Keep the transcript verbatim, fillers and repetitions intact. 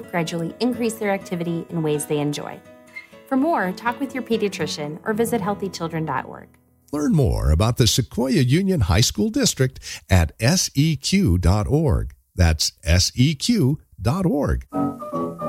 gradually increase their activity in ways they enjoy. For more, talk with your pediatrician or visit healthy children dot org. Learn more about the Sequoia Union High School District at S E Q dot org. That's S E Q dot org.